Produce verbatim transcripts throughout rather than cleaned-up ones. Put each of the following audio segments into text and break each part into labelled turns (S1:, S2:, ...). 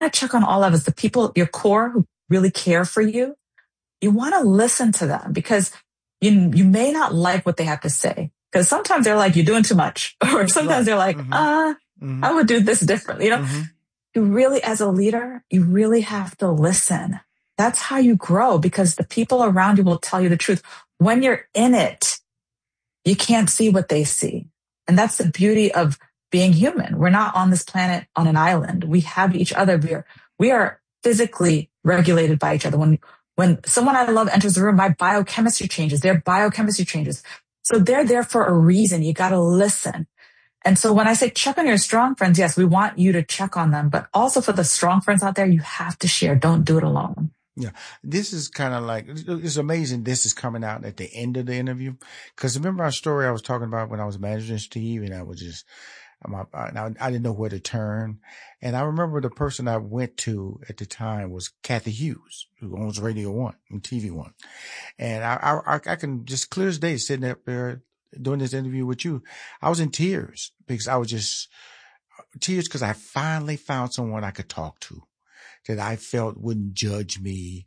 S1: to check on all of us, the people, your core who really care for you. You want to listen to them because you, you may not like what they have to say. Because sometimes they're like, you're doing too much. Or sometimes
S2: Right.
S1: they're like,
S2: Mm-hmm.
S1: uh,
S2: Mm-hmm.
S1: I would do this differently. You know,
S2: Mm-hmm.
S1: you really, as a leader, you really have to listen. That's how you grow because the people around you will tell you the truth. When you're in it, you can't see what they see. And that's the beauty of being human. We're not on this planet on an island. We have each other. We are, we are physically regulated by each other. When, when someone I love enters the room, my biochemistry changes, their biochemistry changes. So they're there for a reason. You got to listen. And so when I say check on your strong friends, yes, we want you to check on them, but also for the strong friends out there, you have to share. Don't do it alone.
S2: Yeah. This is kind of like, it's amazing. This is coming out at the end of the interview. Cause remember our story I was talking about when I was managing Steve and I was just, I, I didn't know where to turn. And I remember the person I went to at the time was Kathy Hughes, who owns Radio One and T V One. And I, I, I can just clear as day sitting up there doing this interview with you. I was in tears because I was just tears because I finally found someone I could talk to that I felt wouldn't judge me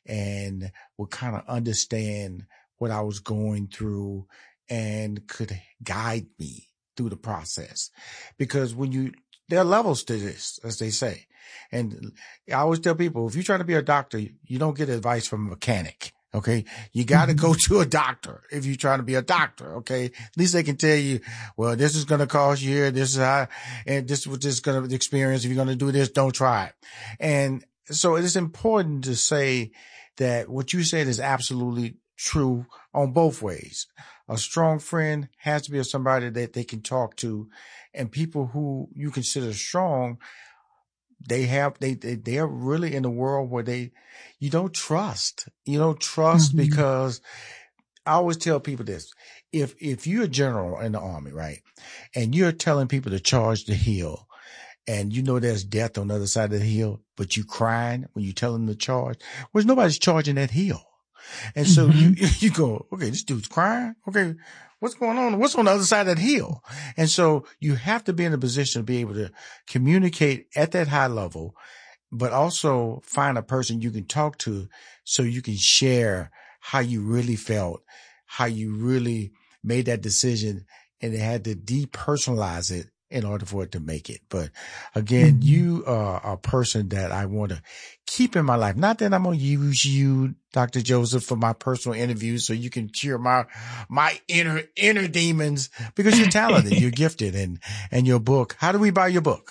S2: and would kind of understand what I was going through and could guide me through the process. Because when you, there are levels to this, as they say. And I always tell people, if you're trying to be a doctor, you don't get advice from a mechanic. Okay. You got to go to a doctor if you're trying to be a doctor. Okay. At least they can tell you, well, this is going to cost you here. This is how, and this is what this is going to experience. If you're going to do this, don't try it. And so it is important to say that what you said is absolutely true on both ways. A strong friend has to be somebody that they can talk to, and people who you consider strong, they have, they, they, they're really in a world where they, you don't trust, you don't trust mm-hmm. because I always tell people this. If, if you're a general in the army, right, and you're telling people to charge the hill and you know there's death on the other side of the hill, but you crying when you tell them to charge, well, nobody's charging that hill. And so mm-hmm. you, you go, okay, this dude's crying. Okay. What's going on? What's on the other side of that hill? And so you have to be in a position to be able to communicate at that high level, but also find a person you can talk to so you can share how you really felt, how you really made that decision, and they had to depersonalize it in order for it to make it. But again, mm-hmm. you are a person that I want to keep in my life. Not that I'm going to use you, Doctor Joseph, for my personal interviews so you can cure my, my inner, inner demons, because you're talented, you're gifted, and, and your book. How do we buy your book?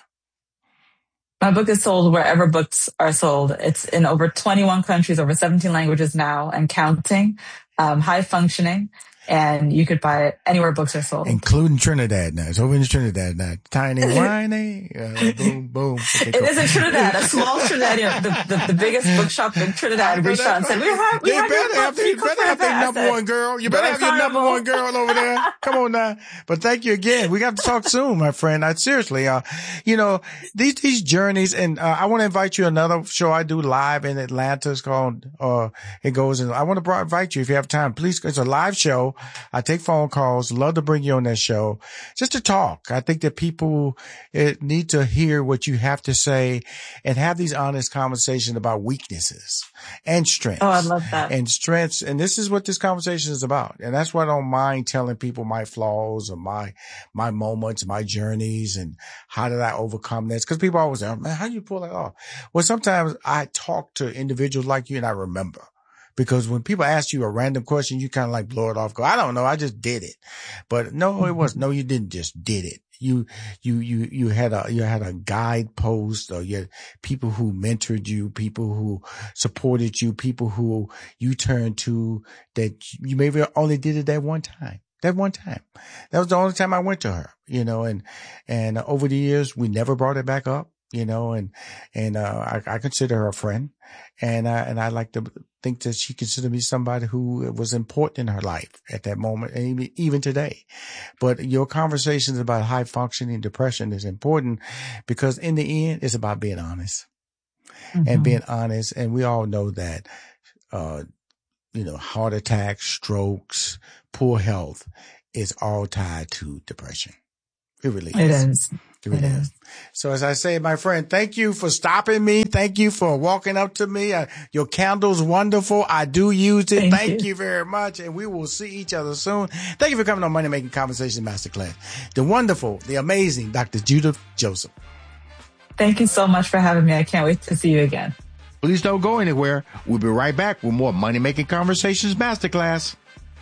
S1: My book is sold wherever books are sold. It's in over twenty-one countries, over seventeen languages now and counting, um, high functioning. And you could buy it anywhere books are sold.
S2: Including Trinidad now. It's over in Trinidad now. Tiny, whiny, uh, boom, boom. Okay,
S1: it
S2: cool.
S1: is in Trinidad, a small Trinidad, you know, the, the, the biggest bookshop in Trinidad reached out and said, we have, we
S2: you
S1: have
S2: better have, you better have that number
S1: said,
S2: one girl. You better have your number one girl over there. Come on now. But thank you again. We got to talk soon, my friend. I seriously, uh, you know, these, these journeys, and, uh, I want to invite you to another show I do live in Atlanta. It's called, uh, it goes, and I want to invite you if you have time. Please, it's a live show. I take phone calls. Love to bring you on that show just to talk. I think that people it, need to hear what you have to say and have these honest conversations about weaknesses and strengths.
S1: Oh, I love that.
S2: And strengths. And this is what this conversation is about. And that's why I don't mind telling people my flaws or my, my moments, my journeys, and how did I overcome this? Because people always say, oh, man, how do you pull that off? Well, sometimes I talk to individuals like you and I remember. Because when people ask you a random question, you kind of like blow it off. Go, I don't know. I just did it. But no, it wasn't. No, you didn't just did it. You, you, you, you had a, you had a guidepost, or you had people who mentored you, people who supported you, people who you turned to that you maybe only did it that one time. That one time. That was the only time I went to her, you know, and, and over the years, we never brought it back up, you know, and, and, uh, I, I consider her a friend, and, uh, and I like to think that she considered me somebody who was important in her life at that moment, and even, even today. But your conversations about high functioning depression is important because in the end, it's about being honest mm-hmm. and being honest. And we all know that, uh, you know, heart attacks, strokes, poor health is all tied to depression. It really is.
S1: It is.
S2: It really is. So as I say, my friend, thank you for stopping me. Thank you for walking up to me. Uh, your candle's wonderful. I do use it.
S1: Thank,
S2: thank
S1: you.
S2: you very much. And we will see each other soon. Thank you for coming on Money Making Conversations Masterclass. The wonderful, the amazing Doctor Judith Joseph.
S1: Thank you so much for having me. I can't wait to see you again.
S2: Please don't go anywhere. We'll be right back with more Money Making Conversations Masterclass.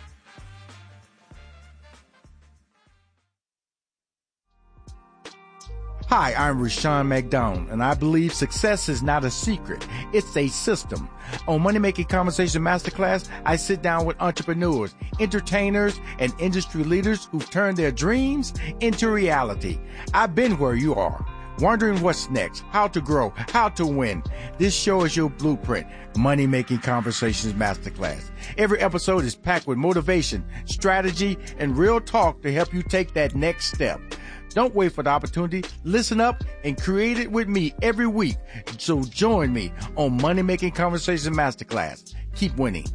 S2: Hi, I'm Rushion McDonald, and I believe success is not a secret. It's a system. On Money Making Conversation Masterclass, I sit down with entrepreneurs, entertainers, and industry leaders who've turned their dreams into reality. I've been where you are, wondering what's next, how to grow, how to win. This show is your blueprint. Money Making Conversations Masterclass. Every episode is packed with motivation, strategy, and real talk to help you take that next step. Don't wait for the opportunity. Listen up and create it with me every week. So join me on Money Making Conversation Masterclass. Keep winning.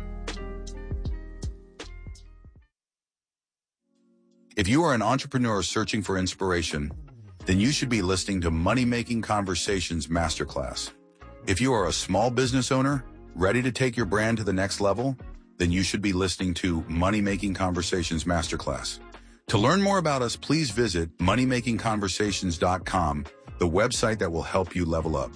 S3: If you are an entrepreneur searching for inspiration, then you should be listening to Money Making Conversations Masterclass. If you are a small business owner ready to take your brand to the next level, then you should be listening to Money Making Conversations Masterclass. To learn more about us, please visit money making conversations dot com, the website that will help you level up.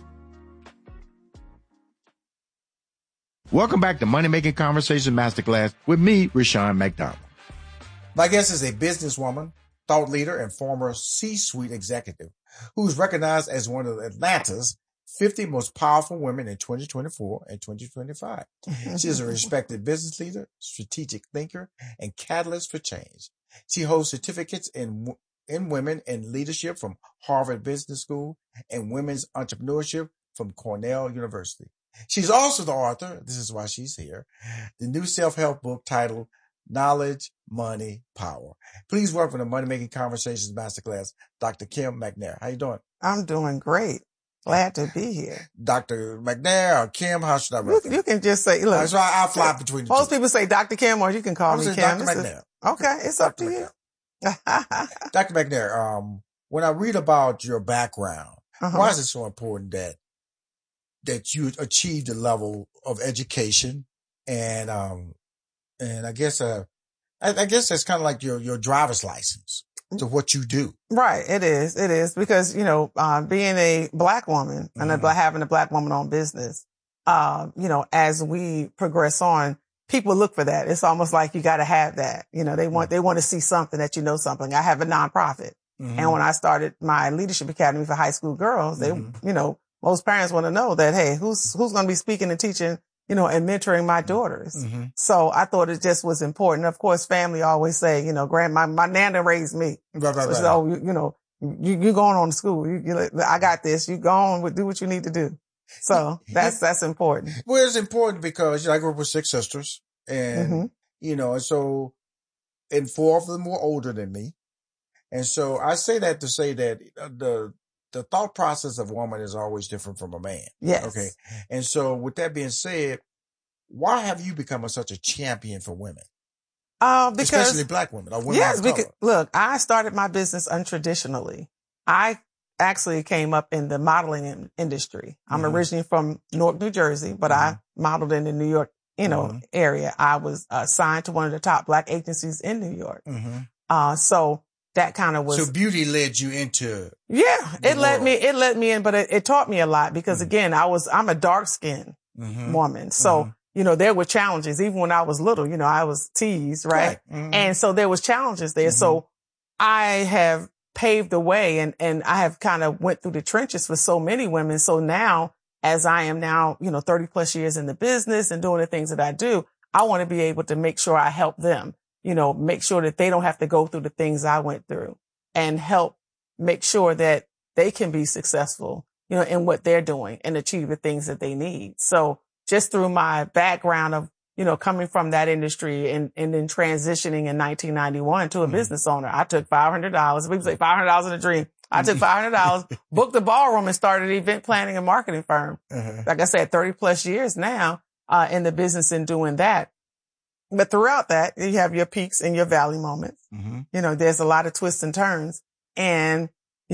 S2: Welcome back to Money Making Conversations Masterclass with me, Rushion McDonald. My guest is a businesswoman, thought leader, and former C-suite executive who's recognized as one of Atlanta's fifty most powerful women in twenty twenty-four and twenty twenty-five. She is a respected business leader, strategic thinker, and catalyst for change. She holds certificates in in women in leadership from Harvard Business School and women's entrepreneurship from Cornell University. She's also the author, this is why she's here, the new self-help book titled Knowledge, Money, Power. Please welcome to Money Making Conversations Masterclass, Doctor Kim McNair. How you doing?
S4: I'm doing great. Glad to be here.
S2: Doctor McNair or Kim, how should I refer?
S4: You, you can just say, look.
S2: So I'll fly between the
S4: most
S2: two.
S4: people say Doctor Kim, or you can call me Kim.
S2: Doctor McNair.
S4: Is, okay, it's up to you.
S2: Doctor McNair, um, when I read about your background, uh-huh. why is it so important that that you achieved a level of education and um and I guess uh I, I guess that's kind of like your your driver's license to what you do.
S4: Right, it is, it is because you know uh, being a black woman mm-hmm. and a, having a black woman owned business, uh, you know, as we progress on, people look for that. It's almost like you got to have that. You know, they want they want to see something that you know something. I have a nonprofit, mm-hmm. and when I started my leadership academy for high school girls, they mm-hmm. you know. Most parents want to know that, hey, who's, who's going to be speaking and teaching, you know, and mentoring my daughters. Mm-hmm. So I thought it just was important. Of course, family always say, you know, grand, my, my nana raised me.
S2: Right, right, right.
S4: So, you, you know, you, you going on to school. You, you, I got this. You go on, do what you need to do. So that's, that's important.
S2: Well, it's important because, you know, I grew up with six sisters and, mm-hmm. you know, and so, and four of them were older than me. And so I say that to say that the, the thought process of a woman is always different from a man.
S4: Yes.
S2: Okay. And so with that being said, why have you become a, such a champion for women?
S4: Uh, because,
S2: especially black women or women
S4: yes,
S2: of color.
S4: Because, look, I started my business untraditionally. I actually came up in the modeling industry. I'm mm-hmm. originally from Newark, New Jersey, but mm-hmm. I modeled in the New York, you know, mm-hmm. area. I was uh, signed to one of the top black agencies in New York. Mm-hmm. Uh, so that kind of was.
S2: So beauty led you into.
S4: Yeah, it led me, it led me in, but it, it taught me a lot because mm-hmm. again, I was, I'm a dark skinned mm-hmm. woman. So, mm-hmm. you know, there were challenges. Even when I was little, you know, I was teased, right? right. Mm-hmm. And so there was challenges there. Mm-hmm. So I have paved the way and, and I have kind of went through the trenches for so many women. So now, as I am now, you know, thirty plus years in the business and doing the things that I do, I want to be able to make sure I help them. You know, make sure that they don't have to go through the things I went through and help make sure that they can be successful, you know, in what they're doing and achieve the things that they need. So just through my background of, you know, coming from that industry and, and then transitioning in nineteen ninety-one to a mm-hmm. business owner, I took five hundred dollars. People say five hundred dollars in a dream. I took five hundred dollars, booked a ballroom and started an event planning and marketing firm. Uh-huh. Like I said, thirty plus years now, uh, in the business and doing that. But throughout that, you have your peaks and your valley moments. Mm-hmm. You know, there's a lot of twists and turns. And, you know,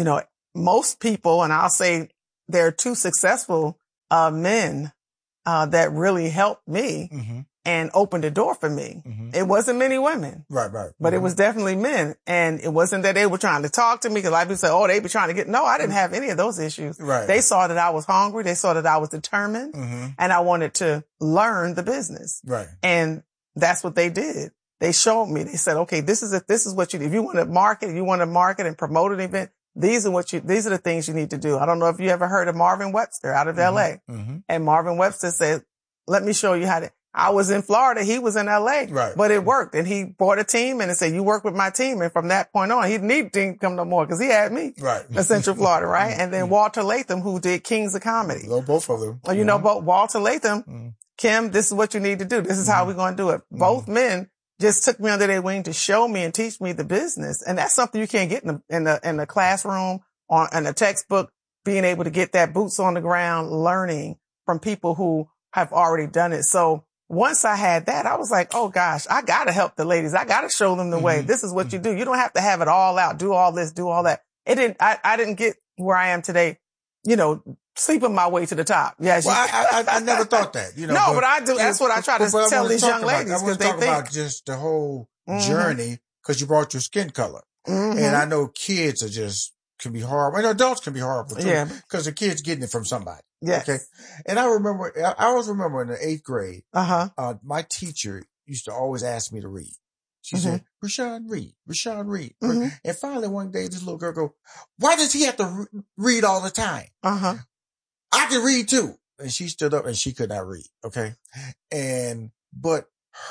S4: most people, and I'll say there are two successful uh, men uh, that really helped me mm-hmm. and opened the door for me. Mm-hmm. It wasn't many women.
S2: Right, right.
S4: But mm-hmm. it was definitely men. And it wasn't that they were trying to talk to me, because a lot of people say, oh, they be trying to get, no, I didn't have any of those issues.
S2: Right.
S4: They saw that I was hungry. They saw that I was determined mm-hmm. and I wanted to learn the business.
S2: Right.
S4: And that's what they did. They showed me, they said, okay, this is it. This is what you do. If you want to market, if you want to market and promote an event, these are what you, these are the things you need to do. I don't know if you ever heard of Marvin Webster out of mm-hmm. L A. Mm-hmm. And Marvin Webster said, let me show you how to, I was in Florida. He was in L A,
S2: right.
S4: but it worked. And he brought a team and he said, you work with my team. And from that point on, he didn't need to come no more because he had me
S2: right.
S4: in Central Florida. Right. And then Walter Latham, who did Kings of Comedy.
S2: Well, both of them.
S4: Well, you mm-hmm. know, but Walter Latham, mm-hmm. Kim, this is what you need to do. This is mm-hmm. how we're going to do it. Mm-hmm. Both men just took me under their wing to show me and teach me the business. And that's something you can't get in the, in the, in the classroom or in a textbook, being able to get that boots on the ground learning from people who have already done it. So once I had that, I was like, oh gosh, I got to help the ladies. I got to show them the mm-hmm. way. This is what you do. You don't have to have it all out. Do all this, do all that. It didn't, I, I didn't get where I am today, you know, sleeping my way to the top. Yes.
S2: Well, I, I, I never thought that, you know.
S4: No,
S2: but,
S4: but I do. That's what I try to tell these young ladies.
S2: I want to talk
S4: think.
S2: about just the whole mm-hmm. journey, because you brought your skin color. Mm-hmm. And I know kids are just, can be horrible. And adults can be horrible too.
S4: Yeah.
S2: Because the kids getting it from somebody.
S4: Yes.
S2: Okay. And I remember, I always remember in the eighth grade,
S4: uh-huh.
S2: uh, my teacher used to always ask me to read. She mm-hmm. said, Rashawn, read, Rashawn, read. Mm-hmm. And finally one day, this little girl go, why does he have to re- read all the time?
S4: Uh-huh.
S2: I can read too. And she stood up and she could not read. Okay. And, but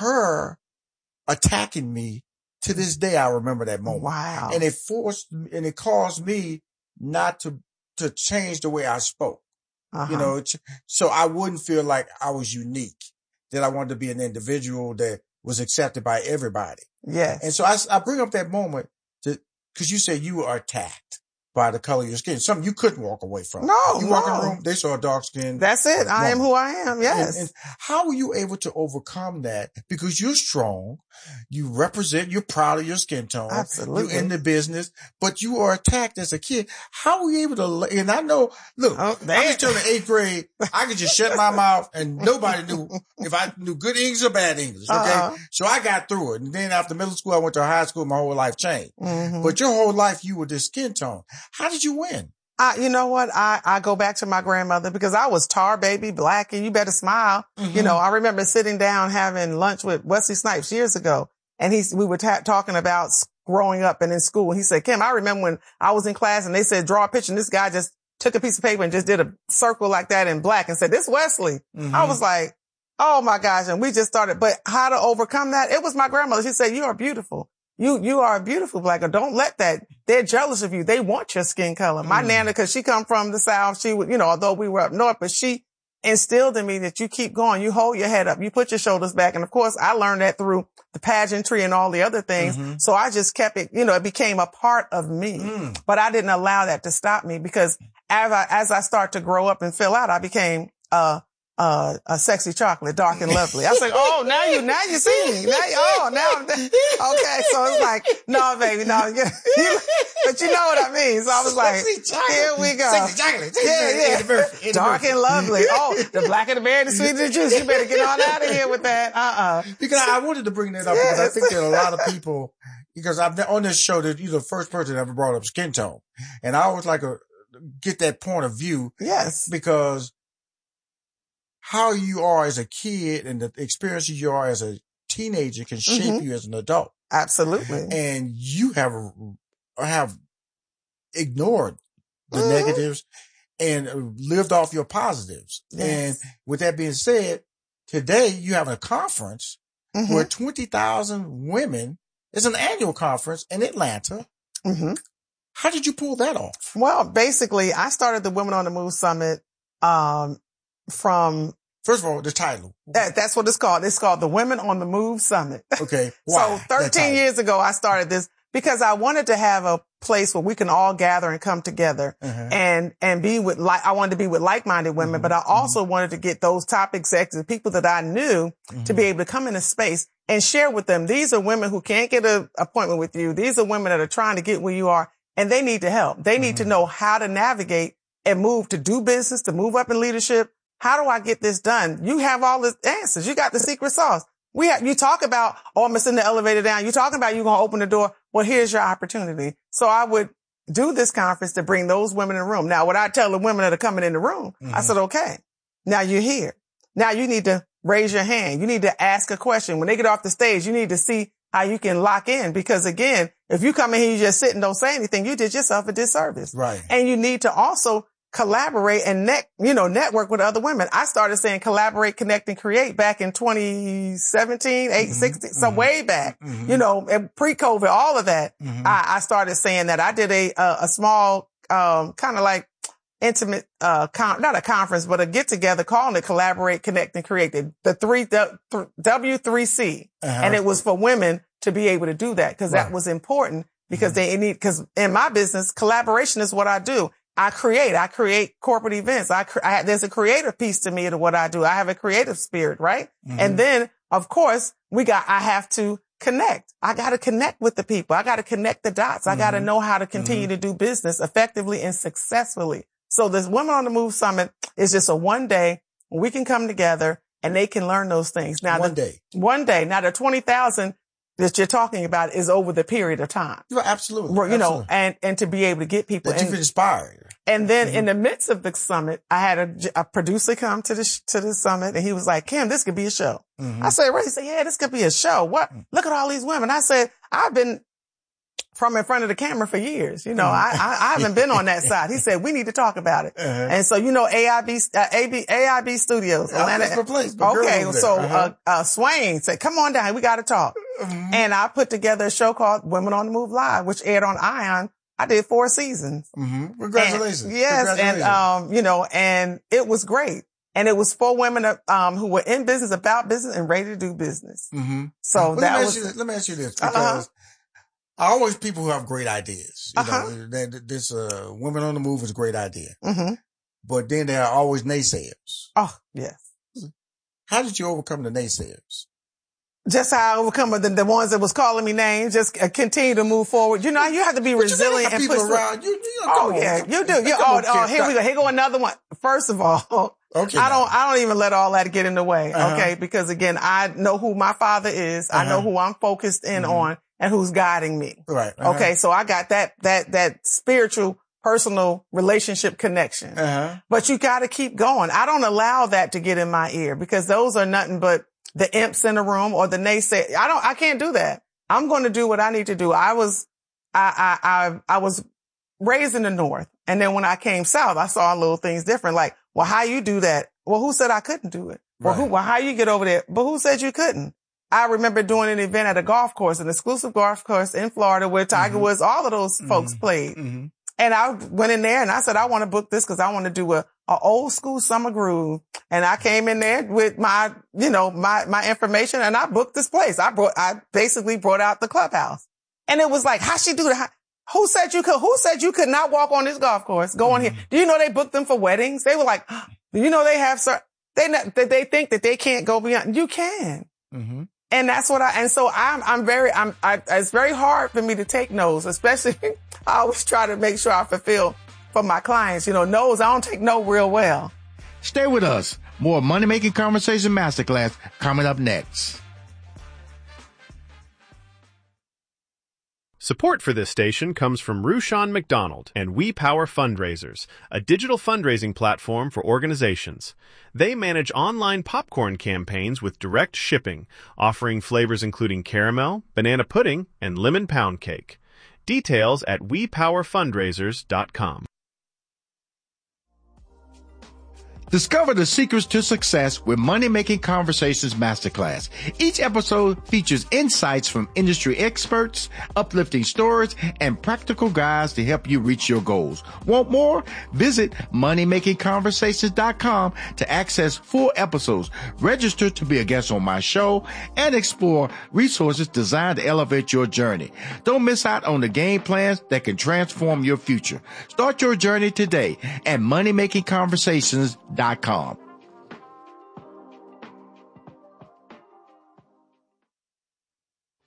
S2: her attacking me, to this day, I remember that moment.
S4: Wow.
S2: And it forced, and it caused me not to, to change the way I spoke. Uh-huh. You know, so I wouldn't feel like I was unique, that I wanted to be an individual that was accepted by everybody.
S4: Yes.
S2: And so I, I bring up that moment to, cause you said you were attacked by the color of your skin. Something you couldn't walk away from.
S4: No,
S2: You
S4: no.
S2: walk in the room, they saw a dark skin.
S4: That's it. I woman. am who I am. Yes.
S2: And, and how were you able to overcome that? Because you're strong. You represent, you're proud of your skin tone.
S4: Absolutely.
S2: You're in the business, but you are attacked as a kid. How were you able to, and I know, look, oh, I was still in eighth grade. I could just shut my mouth and nobody knew if I knew good English or bad English. Okay. Uh-huh. So I got through it. And then after middle school, I went to high school. My whole life changed. Mm-hmm. But your whole life, you were this skin tone. How did you win?
S4: I, you know what? I, I go back to my grandmother because I was tar baby, black, and you better smile. Mm-hmm. You know, I remember sitting down having lunch with Wesley Snipes years ago, and he's, we were ta- talking about growing up and in school. And he said, Kim, I remember when I was in class and they said, draw a picture, and this guy just took a piece of paper and just did a circle like that in black and said, this Wesley. Mm-hmm. I was like, oh my gosh. And we just started, but how to overcome that? It was my grandmother. She said, you are beautiful. You, you are a beautiful black girl. Don't let that. They're jealous of you. They want your skin color. My mm. Nana, cause she come from the South, she would, you know, although we were up north, but she instilled in me that you keep going. You hold your head up. You put your shoulders back. And of course, I learned that through the pageantry and all the other things. Mm-hmm. So I just kept it, you know, it became a part of me, mm. but I didn't allow that to stop me because as I, as I start to grow up and fill out, I became, uh, Uh, a sexy chocolate, dark and lovely. I was like, oh, now you, now you see me. Now, you, oh, now, okay. So it's like, no, baby, no, you, you, but you know what I mean. So I was like, here we go.
S2: Sexy chocolate.
S4: Yeah, yeah. Dark and lovely. Oh, the blacker the berry, the sweeter the juice. You better get on out of here with that. Uh-uh.
S2: Because I wanted to bring that up yes. because I think that a lot of people, because I've on this show that you're the first person that ever brought up skin tone. And I always like to get that point of view.
S4: Yes.
S2: Because how you are as a kid and the experiences you are as a teenager can shape mm-hmm. you as an adult.
S4: Absolutely.
S2: And you have, have ignored the mm-hmm. negatives and lived off your positives. Yes. And with that being said, today you have a conference mm-hmm. where twenty thousand women, it's an annual conference in Atlanta. Mm-hmm. How did you pull that off?
S4: Well, basically I started the Women on the Move Summit, um, from
S2: First of all, the title.
S4: That, that's what it's called. It's called the Women on the Move Summit.
S2: Okay. Why?
S4: So thirteen years ago, I started this because I wanted to have a place where we can all gather and come together uh-huh. and, and be with like, I wanted to be with like-minded women, mm-hmm. but I also mm-hmm. wanted to get those top executives, people that I knew mm-hmm. to be able to come in a space and share with them. These are women who can't get an appointment with you. These are women that are trying to get where you are. and they need to help. They need mm-hmm. to know how to navigate and move to do business, to move up in leadership. How do I get this done? You have all the answers. You got the secret sauce. We have, you talk about, oh, I'm going to send the elevator down. You talking about you're going to open the door. Well, here's your opportunity. So I would do this conference to bring those women in the room. Now, what I tell the women that are coming in the room, mm-hmm. I said, okay, now you're here. Now you need to raise your hand. You need to ask a question. When they get off the stage, you need to see how you can lock in. Because again, if you come in here, you just sit and don't say anything, you did yourself a disservice.
S2: Right.
S4: And you need to also collaborate and net, you know, network with other women. I started saying collaborate, connect, and create back in twenty seventeen, eight, mm-hmm, sixteen, mm-hmm, some way back, mm-hmm. you know, pre-COVID, all of that. Mm-hmm. I, I started saying that. I did a, a, a small, um, kind of like intimate, uh, con- not a conference, but a get together calling it collaborate, connect, and create, the, the three, the W three C. Uh-huh. And it was for women to be able to do that because right. that was important because mm-hmm. they need, because in my business, collaboration is what I do. I create, I create corporate events. I, cre- I there's a creative piece to me to what I do. I have a creative spirit, right? Mm-hmm. And then of course we got, I have to connect. I got to connect with the people. I got to connect the dots. Mm-hmm. I got to know how to continue mm-hmm. to do business effectively and successfully. So this Women on the Move Summit is just a one day when we can come together and they can learn those things. Now,
S2: one
S4: the,
S2: day,
S4: one day. Now the twenty thousand that you're talking about is over the period of time.
S2: Right, absolutely.
S4: You
S2: absolutely.
S4: know, and, and to be able to get people.
S2: That you've inspired.
S4: And then mm-hmm. in the midst of the summit, I had a, a producer come to the, to the summit and he was like, Kim, this could be a show. Mm-hmm. I said, right. He said, yeah, this could be a show. What? Mm-hmm. Look at all these women. I said, I've been from in front of the camera for years. You know, mm-hmm. I, I, I haven't been on that side. He said, we need to talk about it. Uh-huh. And so, you know, A I B, uh, A B, A I B Studios. Atlanta.
S2: Place,
S4: okay. So, uh-huh. uh, uh, Swain said, come on down. We got to talk. Mm-hmm. And I put together a show called Women on the Move Live, which aired on Ion. I did four seasons.
S2: Mm-hmm. Congratulations.
S4: And, yes.
S2: Congratulations.
S4: And, um, you know, and it was great. And it was for women, um, who were in business, about business and ready to do business.
S2: Mm-hmm.
S4: So
S2: well,
S4: that
S2: let
S4: was,
S2: me ask you, let me ask you this because
S4: uh-huh.
S2: I always people who have great ideas. You
S4: uh-huh.
S2: know, that this, uh, Women on the Move is a great idea.
S4: Mm-hmm.
S2: But then there are always naysayers.
S4: Oh, yes.
S2: How did you overcome the naysayers?
S4: Just how I overcome the, the ones that was calling me names, just uh, continue to move forward. You know, you have to be
S2: but
S4: resilient and
S2: people
S4: push
S2: around. You, you know,
S4: oh, yeah, you do. You, oh, oh, here we go. Here go another one. First of all, okay, I don't, I don't even let all that get in the way. Uh-huh. Okay. Because again, I know who my father is. Uh-huh. I know who I'm focused in mm-hmm. on and who's guiding me.
S2: Right. Uh-huh.
S4: Okay. So I got that, that, that spiritual, personal relationship connection, uh-huh. but you got to keep going. I don't allow that to get in my ear because those are nothing but the imps in the room or the naysay. I don't, I can't do that. I'm going to do what I need to do. I was, I, I, I, I was raised in the North. And then when I came South, I saw little things different. Like, well, how you do that? Well, who said I couldn't do it? Well, right. who, well, how you get over there? But who said you couldn't? I remember doing an event at a golf course, an exclusive golf course in Florida where Tiger mm-hmm. Woods, all of those mm-hmm. folks played. Mm-hmm. And I went in there and I said, I want to book this because I want to do a, a old school summer groove. And I came in there with my, you know, my, my information and I booked this place. I brought, I basically brought out the clubhouse and it was like, how she do that? Who said you could, who said you could not walk on this golf course? Go on mm-hmm. here. Do you know they booked them for weddings? They were like, do you know they have, sir, they, they think that they can't go beyond. You can. Mm-hmm. And that's what I, and so I'm, I'm very, I'm, I, it's very hard for me to take no's, especially I always try to make sure I fulfill for my clients. You know, no's, I don't take no real well.
S2: Stay with us. More Money Making Conversation Masterclass coming up next.
S5: Support for this station comes from Rushion McDonald and We Power Fundraisers, a digital fundraising platform for organizations. They manage online popcorn campaigns with direct shipping, offering flavors including caramel, banana pudding, and lemon pound cake. Details at we power fundraisers dot com.
S2: Discover the secrets to success with Money Making Conversations Masterclass. Each episode features insights from industry experts, uplifting stories, and practical guides to help you reach your goals. Want more? Visit money making conversations dot com to access full episodes, register to be a guest on my show, and explore resources designed to elevate your journey. Don't miss out on the game plans that can transform your future. Start your journey today at money making conversations dot com.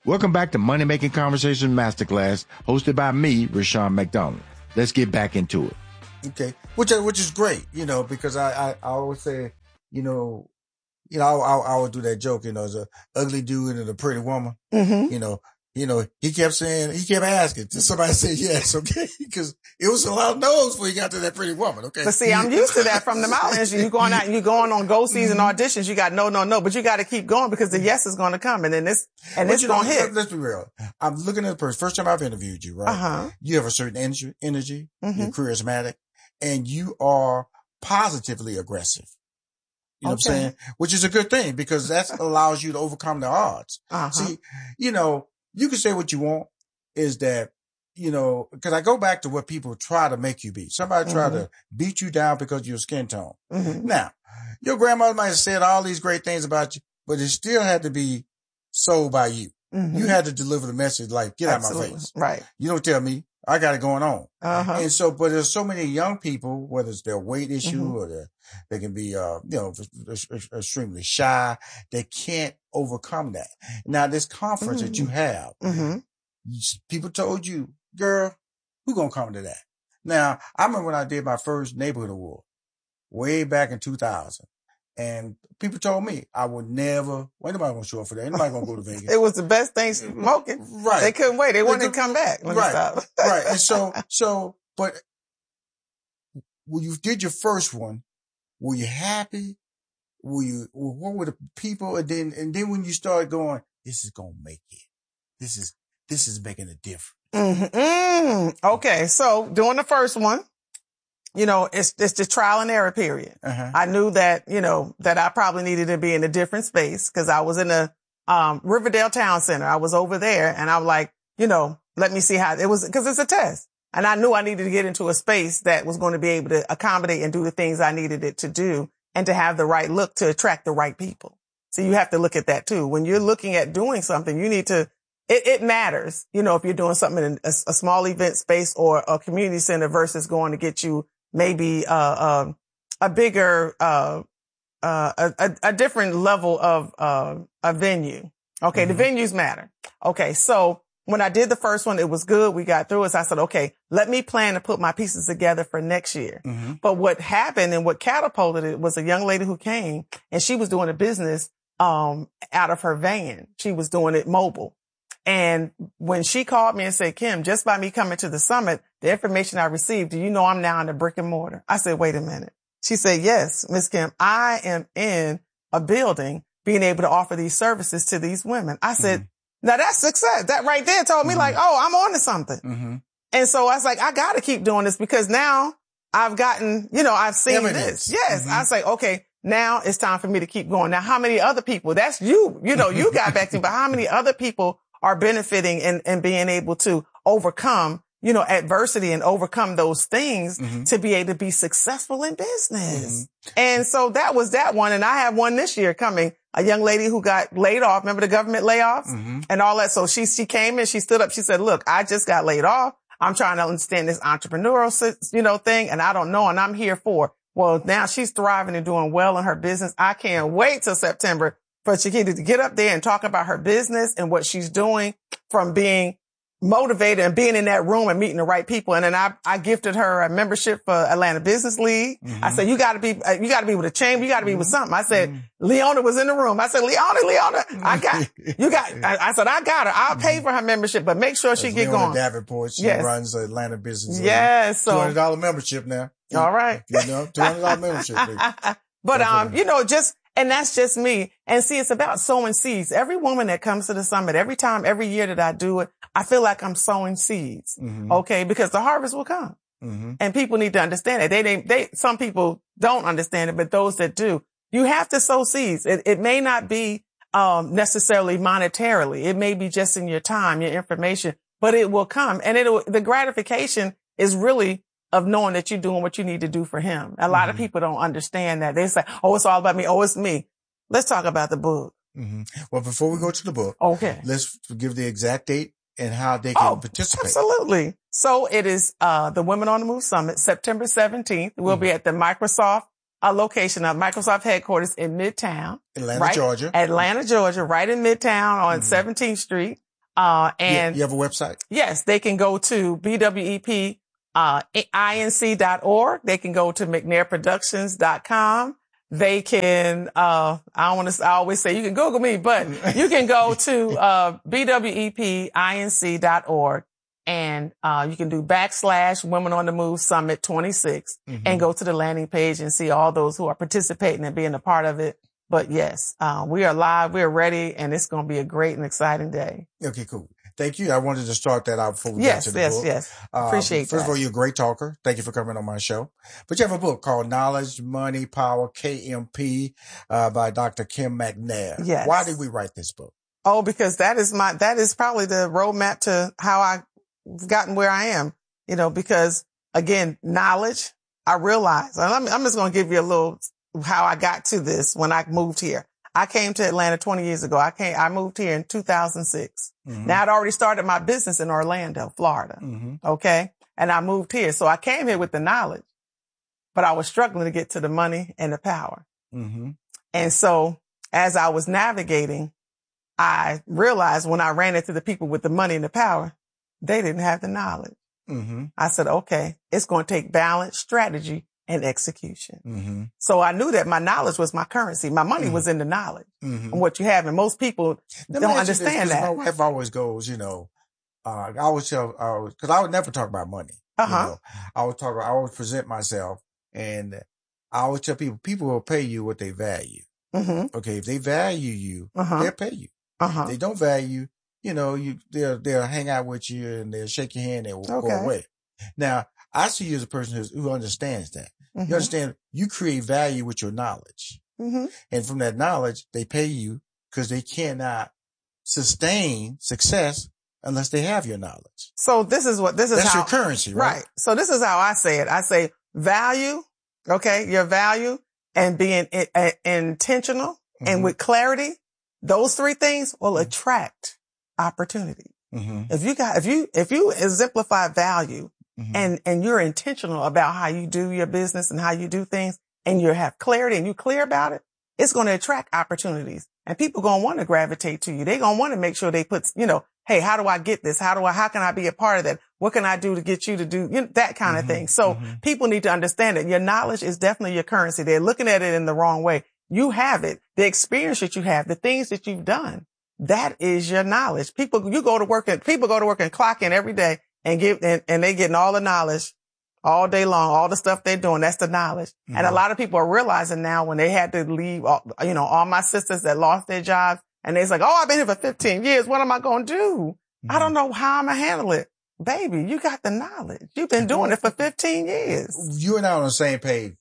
S2: Welcome back to Money Making Conversation Masterclass, hosted by me, Rushion McDonald. Let's get back into it.
S6: Okay, which which is great, you know, because I I, I always say, you know, you know, I, I, I always do that joke, you know, as a ugly dude and a pretty woman,
S4: Mm-hmm.
S6: you know. You know, he kept saying, he kept asking. Somebody said yes, okay? Because it was a lot of no's before he got to that pretty woman, okay?
S4: But see, I'm used to that from the mountains. You going out, you going on go season auditions, you got no, no, no, but you got to keep going because the yes is going to come and then this, and
S6: But
S4: it's
S6: you
S4: going to
S6: know,
S4: hit.
S6: Let's be real. I'm looking at the person. First time I've interviewed you, right?
S4: Uh-huh.
S6: You have a certain energy, energy.
S4: Mhm.
S6: You're charismatic, and you are positively aggressive. You know
S4: Okay.
S6: what I'm saying? Which is a good thing because that allows you to overcome the odds.
S4: Uh-huh.
S6: See, you know, you can say what you want is that, you know, because I go back to what people try to make you be. Somebody try
S4: Mhm.
S6: to beat you down because of your skin tone.
S4: Mhm.
S6: Now, your grandmother might have said all these great things about you, but it still had to be sold by you.
S4: Mhm.
S6: You had to deliver the message like, get
S4: Absolutely.
S6: out of my face.
S4: Right.
S6: You don't tell me. I got it going on.
S4: Uh-huh.
S6: And so, but there's so many young people, whether it's their weight issue
S4: Mhm.
S6: or their, they can be, uh, you know, extremely shy. They can't overcome that. Now, this conference that you have,
S4: Mm-hmm.
S6: people told you, girl, who gonna come to that? Now, I remember when I did my first neighborhood award way back in two thousand. And people told me I would never, well, nobody gonna show up for that. Ain't nobody gonna go to Vegas.
S4: It was the best thing smoking.
S6: Right.
S4: They couldn't wait. They wanted
S6: could-
S4: to come back. Let me
S6: right.
S4: stop.
S6: Right. And so, so, but when you did your first one, were you happy? Were you, what were the people? And then, and then when you started going, this is going to make it. This is, this is making a difference.
S4: Mm-hmm. Okay. So doing the first one, you know, it's, it's the trial and error period.
S6: Uh-huh.
S4: I knew that, you know, that I probably needed to be in a different space because I was in the, um, Riverdale Town Center. I was over there and I was like, you know, let me see how it was, cause it's a test. And I knew I needed to get into a space that was going to be able to accommodate and do the things I needed it to do and to have the right look to attract the right people. So you have to look at that too. When you're looking at doing something, you need to, it, it matters, you know, if you're doing something in a, a small event space or a community center versus going to get you maybe, uh, uh a bigger, uh, uh, a, a different level of, uh, a venue. Okay.
S6: Mm-hmm.
S4: The venues matter. Okay. So when I did the first one, it was good. We got through it. So I said, okay, let me plan to put my pieces together for next year.
S6: Mm-hmm.
S4: But what happened and what catapulted it was a young lady who came and she was doing a business, um, out of her van. She was doing it mobile. And when she called me and said, Kim, just by me coming to the summit, the information I received, do you know I'm now in the brick and mortar? I said, wait a minute. She said, yes, Miss Kim, I am in a building being able to offer these services to these women. I said, mm-hmm. now that's success. That right there told me mm-hmm. like, oh, I'm on to something. Mm-hmm. And so I was like, I got to keep doing this because now I've gotten, you know, I've seen
S6: Evidence.
S4: this. Yes.
S6: Mm-hmm.
S4: I was like, okay, now it's time for me to keep going. Now, how many other people, that's you, you know, you got back to me, but how many other people are benefiting and, and being able to overcome, you know, adversity and overcome those things mm-hmm. to be able to be successful in business. Mm-hmm. And so that was that one. And I have one this year coming, a young lady who got laid off. Remember the government layoffs mm-hmm. and all that. So she, she came in, she stood up. She said, look, I just got laid off. I'm trying to understand this entrepreneurial, you know, thing. And I don't know. And I'm here for, well, now she's thriving and doing well in her business. I can't wait till September for Chiquita to get up there and talk about her business and what she's doing from being motivated and being in that room and meeting the right people. And then I, I gifted her a membership for Atlanta Business League. Mm-hmm. I said, you gotta be, you gotta be with a chamber. You gotta be with something. I said, mm-hmm. Leona was in the room. I said, Leona, Leona, I got, you got, I, I said, I got her. I'll pay for her membership, but make sure she
S6: That's
S4: get
S6: Leona
S4: going.
S6: Davenport. She
S4: yes.
S6: runs the Atlanta Business League.
S4: Yes. So
S6: two hundred dollars membership now.
S4: All right.
S6: You know, two hundred dollars membership.
S4: But, um, you know, just, and that's just me. And see, it's about sowing seeds. Every woman that comes to the summit, every time, every year that I do it, I feel like I'm sowing seeds. Mm-hmm. Okay. Because the harvest will come. Mm-hmm. And people need to understand it. They, they, they, some people don't understand it, but those that do, you have to sow seeds. It, it may not be, um, necessarily monetarily. It may be just in your time, your information, but it will come. And it'll, the gratification is really of knowing that you're doing what you need to do for him. A lot mm-hmm. of people don't understand that. They say, oh, it's all about me. Oh, it's me. Let's talk about the book.
S6: Mm-hmm. Well, before we go to the book,
S4: okay,
S6: let's give the exact date and how they can
S4: oh,
S6: participate.
S4: Absolutely. So it is, uh, the Women on the Move Summit, September seventeenth. We'll mm-hmm. be at the Microsoft uh, location of Microsoft headquarters in Midtown.
S6: Atlanta,
S4: right?
S6: Georgia.
S4: Atlanta, Georgia, right in Midtown on mm-hmm. seventeenth Street. Uh, and
S6: you have a website?
S4: Yes, they can go to B W E P, uh, I N C dot org. They can go to McNair Productions dot com. They can, uh, I don't want to, I always say you can Google me, but you can go to, uh, B W E P I N C dot org and, uh, you can do backslash Women on the Move Summit twenty-six mm-hmm. and go to the landing page and see all those who are participating and being a part of it. But yes, uh, we are live, we're ready, and it's going to be a great and exciting day.
S6: Okay, cool. Thank you. I wanted to start that out before we
S4: yes,
S6: got to the
S4: yes,
S6: book.
S4: Yes, yes, Appreciate uh,
S6: First
S4: that.
S6: of all, you're a great talker. Thank you for coming on my show. But you have a book called Knowledge, Money, Power, K M P, uh, by Doctor Kim McNair.
S4: Yes.
S6: Why did we write this book?
S4: Oh, because that is my, that is probably the roadmap to how I've gotten where I am, you know, because again, knowledge, I realized, and I'm, I'm just going to give you a little how I got to this when I moved here. I came to Atlanta twenty years ago. I came, I moved here in two thousand six. Mm-hmm. Now I'd already started my business in Orlando, Florida. Mm-hmm. Okay. And I moved here. So I came here with the knowledge, but I was struggling to get to the money and the power. Mm-hmm. And so as I was navigating, I realized when I ran into the people with the money and the power, they didn't have the knowledge. Mm-hmm. I said, okay, it's going to take balance, strategy, and execution. Mm-hmm. So I knew that my knowledge was my currency. My money mm-hmm. was in the knowledge mm-hmm. and what you have. And most people Let don't understand this, that.
S6: My wife always goes, you know, uh, I always tell, uh, cause I would never talk about money. Uh-huh. You know? I would talk, I always present myself and I always tell people, people will pay you what they value. Mm-hmm. Okay. If they value you, uh-huh. they'll pay you. Uh-huh. If they don't value, you know, you, they'll, they'll hang out with you and they'll shake your hand and okay. go away. Now, I see you as a person who's, who understands that. Mm-hmm. You understand, you create value with your knowledge. Mm-hmm. And from that knowledge, they pay you because they cannot sustain success unless they have your knowledge.
S4: So this is what, this is
S6: That's
S4: how.
S6: That's your currency, right?
S4: Right. So this is how I say it. I say value, okay, your value and being in, in, intentional mm-hmm. and with clarity. Those three things will mm-hmm. attract opportunity. Mm-hmm. If you got, if you, if you exemplify value, Mm-hmm. And, and you're intentional about how you do your business and how you do things and you have clarity and you clear about it, it's going to attract opportunities and people going to want to gravitate to you. They're going to want to make sure they put, you know, hey, how do I get this? How do I, how can I be a part of that? What can I do to get you to do you know, that kind mm-hmm. of thing? So mm-hmm. people need to understand that your knowledge is definitely your currency. They're looking at it in the wrong way. You have it. The experience that you have, the things that you've done, that is your knowledge. People, you go to work and people go to work and clock in every day. And give, and, and they getting all the knowledge all day long, all the stuff they're doing. That's the knowledge. Mm-hmm. And a lot of people are realizing now when they had to leave, all, you know, all my sisters that lost their jobs and they're like, oh, I've been here for fifteen years. What am I going to do? Mm-hmm. I don't know how I'm going to handle it. Baby, you got the knowledge. You've been doing it for fifteen years.
S6: You and I are on the same page.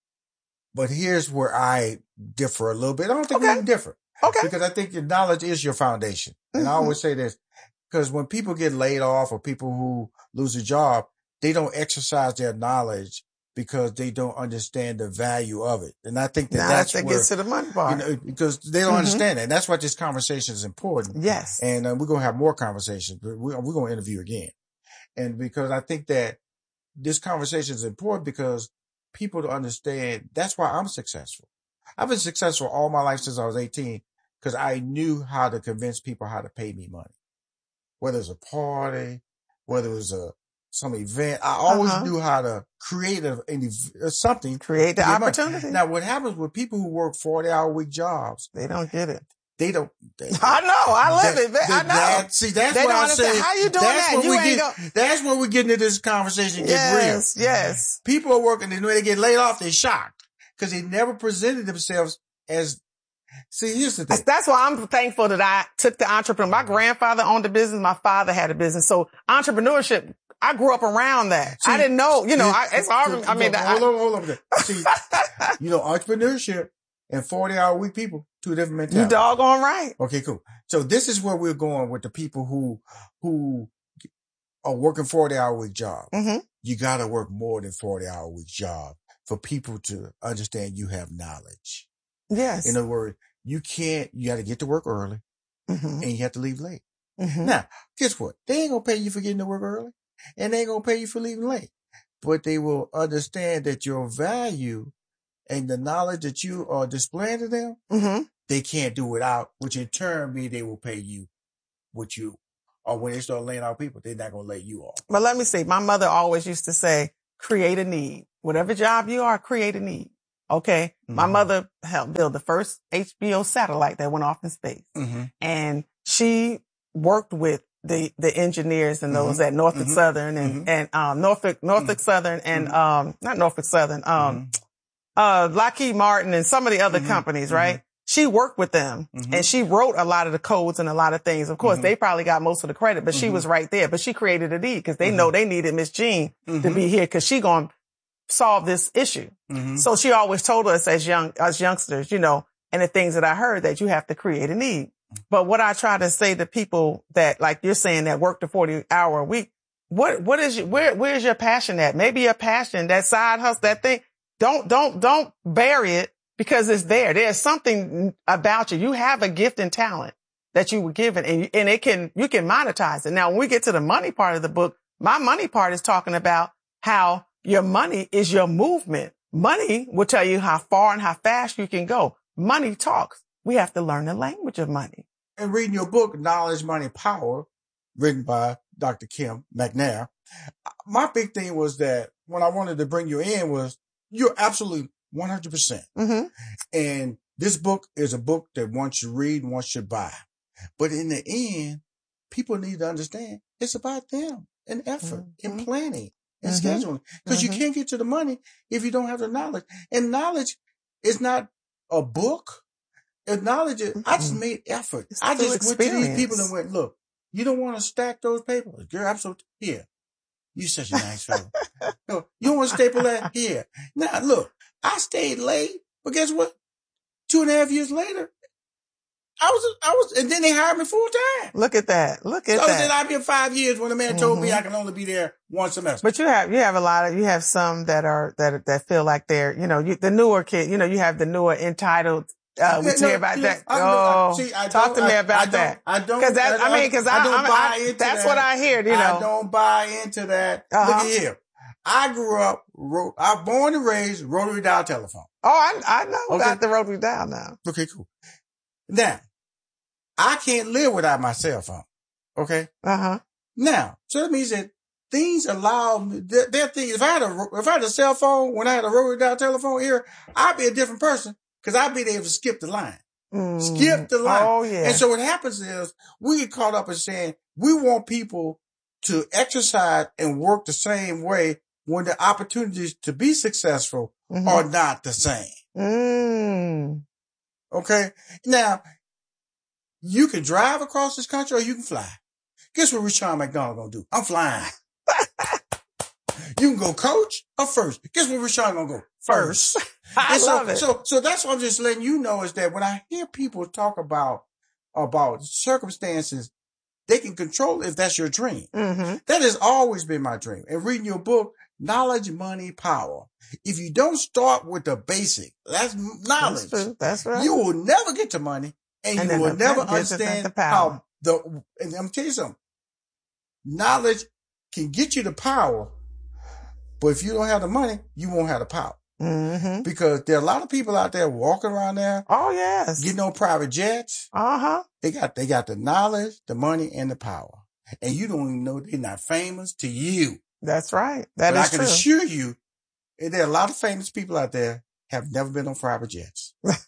S6: But here's where I differ a little bit. I don't think okay. we even differ.
S4: Okay.
S6: Because I think your knowledge is your foundation. And mm-hmm. I always say this. Because when people get laid off or people who lose a job, they don't exercise their knowledge because they don't understand the value of it. And I think that
S4: now
S6: that's
S4: that
S6: where,
S4: gets to the money part.
S6: You know, because they don't mm-hmm. understand that. And that's why this conversation is important.
S4: Yes.
S6: And uh, we're going to have more conversations, but we're, we're going to interview again. And because I think that this conversation is important because people to understand that's why I'm successful. I've been successful all my life since I was eighteen because I knew how to convince people how to pay me money. Whether it's a party, whether it was a some event, I always uh-huh. knew how to create a, a something.
S4: Create the opportunity.
S6: Money. Now, what happens with people who work forty hour week jobs?
S4: They don't get it.
S6: They don't. They,
S4: I know. I live that, it. I know.
S6: That, see, that's they what I say.
S4: How you doing
S6: that's
S4: that?
S6: When
S4: you
S6: we
S4: ain't
S6: get,
S4: go-
S6: That's when we get into this conversation. Get
S4: yes,
S6: real.
S4: Yes.
S6: People are working, and when they get laid off, they're shocked because they never presented themselves as. See, here's the thing.
S4: That's why I'm thankful that I took the entrepreneur. My grandfather owned a business. My father had a business. So entrepreneurship, I grew up around that. See, I didn't know, you know, see, I, it's hard. I mean,
S6: hold on, hold on. See, you know, entrepreneurship and forty hour week people, two different mentalities.
S4: You doggone right.
S6: Okay, cool. So this is where we're going with the people who, who are working forty hour week jobs. Mm-hmm. You got to work more than forty hour week job for people to understand you have knowledge.
S4: Yes.
S6: In other words, you can't, you got to get to work early mm-hmm. and you have to leave late. Mm-hmm. Now, guess what? They ain't going to pay you for getting to work early and they ain't going to pay you for leaving late, but they will understand that your value and the knowledge that you are displaying to them, mm-hmm. they can't do without, which in turn means they will pay you what you or when they start laying off people, they're not going to lay you off.
S4: But let me see. My mother always used to say, create a need. Whatever job you are, create a need. Okay. Mm-hmm. My mother helped build the first H B O satellite that went off in space. Mm-hmm. And she worked with the, the engineers and those mm-hmm. at Norfolk mm-hmm. Southern and, mm-hmm. and, um, Norfolk, Norfolk mm-hmm. Southern and, mm-hmm. um, not Norfolk Southern, um, mm-hmm. uh, Lockheed Martin and some of the other mm-hmm. companies, right? Mm-hmm. She worked with them mm-hmm. and she wrote a lot of the codes and a lot of things. Of course, mm-hmm. they probably got most of the credit, but mm-hmm. she was right there. But she created a need because they mm-hmm. know they needed Miss Jean mm-hmm. to be here because she gonna solve this issue. Mm-hmm. So she always told us as young, as youngsters, you know, and the things that I heard that you have to create a need. But what I try to say to people that, like you're saying, that work the forty hour a week, what, what is your, where, where's your passion at? Maybe your passion, that side hustle, that thing. Don't, don't, don't bury it. Because it's there. There's something about you. You have a gift and talent that you were given and, and it can, you can monetize it. Now, when we get to the money part of the book, my money part is talking about how your money is your movement. Money will tell you how far and how fast you can go. Money talks. We have to learn the language of money.
S6: And reading your book, Knowledge, Money, Power, written by Doctor Kim McNair, my big thing was that when I wanted to bring you in was you're absolutely one hundred percent. Mm-hmm. And this book is a book that one should read and one should buy. But in the end, people need to understand it's about them and effort mm-hmm. and planning and mm-hmm. scheduling. Because mm-hmm. you can't get to the money if you don't have the knowledge. And knowledge is not a book. And knowledge is, mm-hmm. I just made effort. It's I just experience. Went to these people and went, look, you don't want to stack those papers. You're absolutely here. You're such a nice fellow. No, you don't want to staple that here. Now, look. I stayed late, but guess what? Two and a half years later, I was, I was, and then they hired me full time.
S4: Look at that. Look at
S6: so
S4: that.
S6: So then I've been five years when the man mm-hmm. told me I can only be there one semester.
S4: But you have, you have a lot of, you have some that are, that, that feel like they're, you know, you, the newer kid, you know, you have the newer entitled, uh, we yeah, no, about that. I, oh, I, see, I talk to me about I, I that.
S6: I don't,
S4: cause that, I, I mean, cause I, I don't I, buy I, into that's that. What I hear, you know.
S6: I don't buy into that. Uh-huh. Look at here. I grew up, I was born and raised rotary dial telephone.
S4: Oh, I, I know okay. about the rotary dial now.
S6: Okay, cool. Now, I can't live without my cell phone. Okay?
S4: Uh-huh.
S6: Now, so that means that things allow me, there, there are things, if I had a, if I had a cell phone when I had a rotary dial telephone here, I'd be a different person because I'd be able to skip the line. Mm. Skip the line.
S4: Oh, yeah.
S6: And so what happens is we get caught up in saying we want people to exercise and work the same way when the opportunities to be successful mm-hmm. are not the same.
S4: Mm.
S6: Okay? Now, you can drive across this country or you can fly. Guess what Rushion McDonald gonna do? I'm flying. You can go coach or first. Guess what Rushion gonna go? First.
S4: I
S6: and so,
S4: love it.
S6: So, so that's what I'm just letting you know is that when I hear people talk about, about circumstances, they can control if that's your dream.
S4: Mm-hmm.
S6: That has always been my dream. And reading your book, Knowledge, Money, Power. If you don't start with the basic, that's knowledge.
S4: That's true. That's right.
S6: You will never get to money and, and you will never understand
S4: the
S6: how the, and I'm gonna tell you something. Knowledge can get you the power, but if you don't have the money, you won't have the power.
S4: Mm-hmm.
S6: Because there are a lot of people out there walking around there.
S4: Oh, yes.
S6: Getting on private jets.
S4: Uh-huh.
S6: They got, they got the knowledge, the money, and the power. And you don't even know they're not famous to you.
S4: That's right. That
S6: but
S4: is
S6: I can
S4: true.
S6: assure you, there are a lot of famous people out there have never been on private jets.
S4: And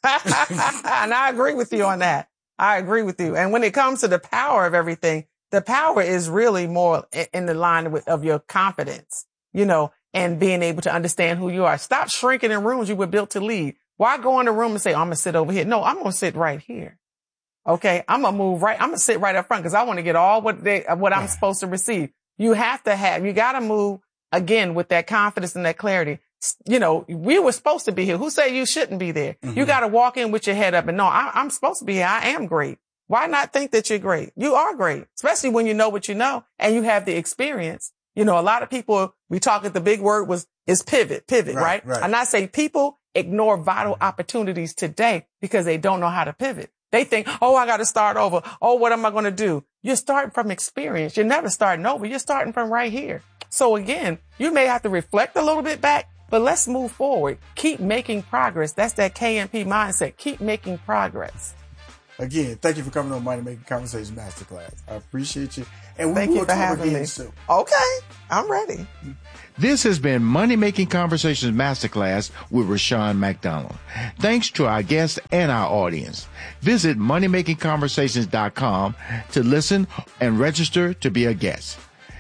S4: I agree with you on that. I agree with you. And when it comes to the power of everything, the power is really more in the line with, of your confidence, you know, and being able to understand who you are. Stop shrinking in rooms you were built to lead. Why go in a room and say, oh, I'm going to sit over here? No, I'm going to sit right here. Okay. I'm going to move right. I'm going to sit right up front because I want to get all what they, what I'm supposed to receive. You have to have, you got to move again with that confidence and that clarity. You know, we were supposed to be here. Who say you shouldn't be there? Mm-hmm. You got to walk in with your head up and no, I, I'm supposed to be here. I am great. Why not think that you're great? You are great, especially when you know what you know and you have the experience. You know, a lot of people, we talk at the big word was, is pivot, pivot, right?
S6: right? right.
S4: And I say people ignore vital opportunities today because they don't know how to pivot. They think, oh, I got to start over. Oh, what am I going to do? You're starting from experience. You're never starting over. You're starting from right here. So again, you may have to reflect a little bit back, but let's move forward. Keep making progress. That's that K M P mindset. Keep making progress.
S6: Again, thank you for coming on Money Making Conversations Masterclass. I appreciate you. And we
S4: thank
S6: will
S4: you for
S6: talk
S4: having
S6: again
S4: me.
S6: soon.
S4: Okay, I'm ready.
S2: This has been Money Making Conversations Masterclass with Rushion McDonald. Thanks to our guests and our audience. Visit money making conversations dot com to listen and register to be a guest.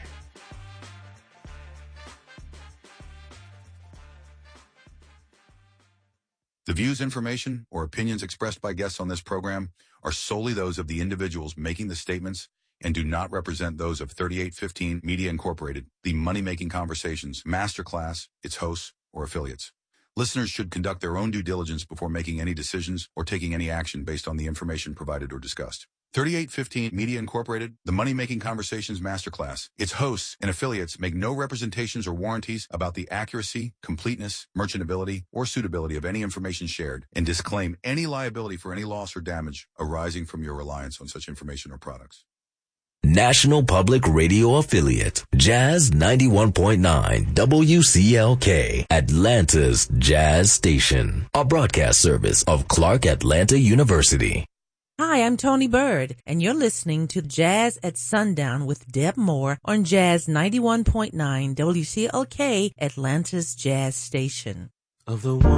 S3: The views, information, or opinions expressed by guests on this program are solely those of the individuals making the statements and do not represent those of thirty-eight fifteen Media Incorporated, the Money Making Conversations Masterclass, its hosts, or affiliates. Listeners should conduct their own due diligence before making any decisions or taking any action based on the information provided or discussed. thirty-eight fifteen Media Incorporated, the Money Making Conversations Masterclass, its hosts and affiliates make no representations or warranties about the accuracy, completeness, merchantability, or suitability of any information shared and disclaim any liability for any loss or damage arising from your reliance on such information or products.
S7: National Public Radio affiliate, Jazz ninety-one point nine W C L K, Atlanta's Jazz Station, a broadcast service of Clark Atlanta University.
S8: Hi, I'm Tony Bird, and you're listening to Jazz at Sundown with Deb Moore on Jazz ninety-one point nine W C L K, Atlanta's Jazz Station.
S9: Of the one